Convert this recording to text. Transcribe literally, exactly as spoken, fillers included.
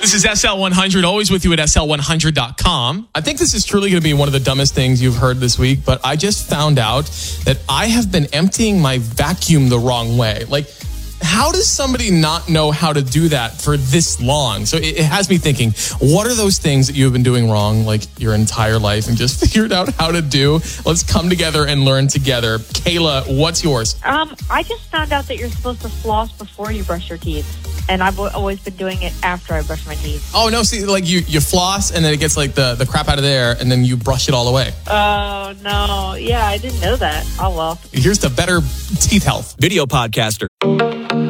This is S L one hundred, always with you at S L one hundred dot com. I think this is truly going to be one of the dumbest things you've heard this week, but I just found out that I have been emptying my vacuum the wrong way. Like, how does somebody not know how to do that for this long? So it, it has me thinking, what are those things that you have been doing wrong like your entire life and just figured out how to do? Let's come together and learn together. Kayla, what's yours? Um, I just found out that you're supposed to floss before you brush your teeth. And I've always been doing it after I brush my teeth. Oh, no, see, like you, you floss and then it gets like the, the crap out of there and then you brush it all away. Oh, no. Yeah, I didn't know that. Oh, well. Here's to better teeth health. Video podcaster.